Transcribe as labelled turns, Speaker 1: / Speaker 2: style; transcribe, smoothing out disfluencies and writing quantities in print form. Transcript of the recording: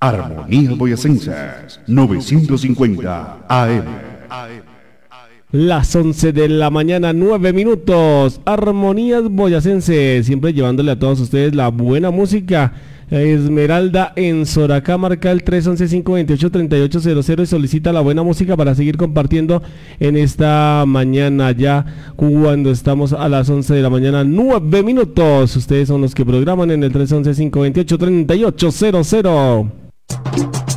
Speaker 1: Armonías Boyacenses 950 AM.
Speaker 2: Las 11 de la mañana, 9 minutos. Armonías Boyacenses, siempre llevándole a todos ustedes la buena música. Esmeralda en Soracá, marca el 311-528-3800 y solicita la buena música para seguir compartiendo en esta mañana ya, cuando estamos a las 11 de la mañana, 9 minutos. Ustedes son los que programan en el 311-528-3800.